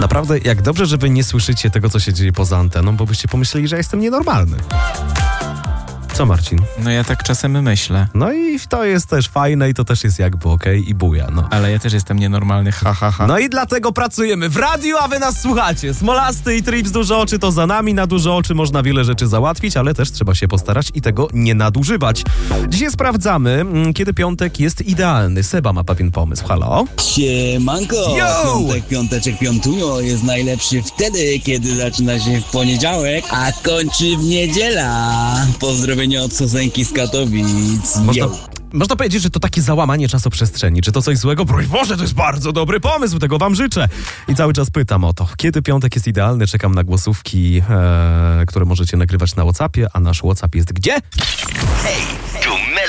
Naprawdę, jak dobrze, że wy nie słyszycie tego, co się dzieje poza anteną, bo byście pomyśleli, że ja jestem nienormalny. Co, Marcin? No ja tak czasem myślę. No i to jest też fajne i to też jest jakby okej i buja, no. Ale ja też jestem nienormalny, ha, ha, ha. No i dlatego pracujemy w radiu, a wy nas słuchacie. Smolasty i Trips Duże Oczy to za nami. Na duże oczy można wiele rzeczy załatwić, ale też trzeba się postarać i tego nie nadużywać. Dzisiaj sprawdzamy, kiedy piątek jest idealny. Seba ma pewien pomysł. Halo? Siemanko! Yo! Piąteczek piątunio jest najlepszy wtedy, kiedy zaczyna się w poniedziałek, a kończy w niedziela. Pozdrowienia od Sosenki z Katowic. Można powiedzieć, że to takie załamanie czasoprzestrzeni. Czy to coś złego? Broń Boże, to jest bardzo dobry pomysł, tego wam życzę. I cały czas pytam o to, kiedy piątek jest idealny. Czekam na głosówki, które możecie nagrywać na WhatsAppie, a nasz WhatsApp jest gdzie? Hej!